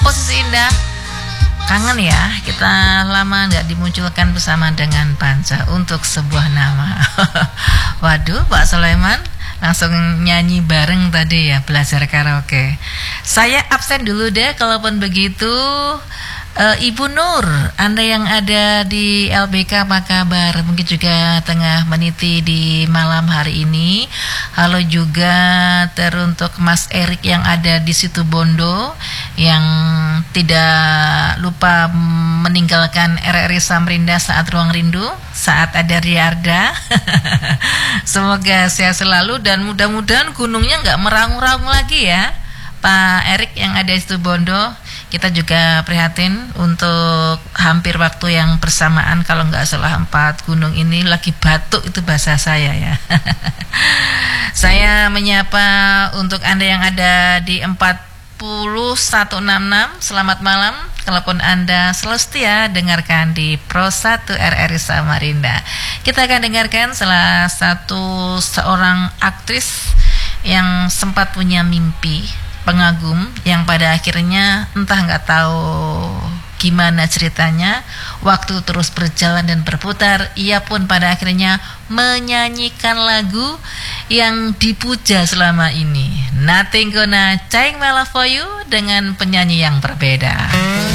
Posisi Indah. Kangen ya, kita lama nggak dimunculkan bersama dengan Panca untuk sebuah nama. Waduh, Pak Sulaiman langsung nyanyi bareng tadi ya, belajar karaoke. Saya absen dulu deh, kalaupun begitu. Ibu Nur, Anda yang ada di LBK apa kabar? Mungkin juga tengah meniti di malam hari ini. Halo juga teruntuk Mas Erik yang ada di Situbondo, yang tidak lupa meninggalkan RRI Samarinda saat ruang rindu, saat ada Riarda. Semoga sehat selalu dan mudah-mudahan gunungnya nggak meraung-raung lagi ya, Pak Erik yang ada di Situbondo. Kita juga prihatin untuk hampir waktu yang bersamaan, kalau nggak salah 4 gunung ini lagi batuk, itu bahasa saya ya. Saya menyapa untuk Anda yang ada di 4166, selamat malam. Kalaupun Anda selalu setia dengarkan di Pro 1 RRI Samarinda. Kita akan dengarkan salah satu seorang aktris yang sempat punya mimpi pengagum yang pada akhirnya entah nggak tahu gimana ceritanya, waktu terus berjalan dan berputar, ia pun pada akhirnya menyanyikan lagu yang dipuja selama ini, Nothing Gonna Change My Love For You, dengan penyanyi yang berbeda.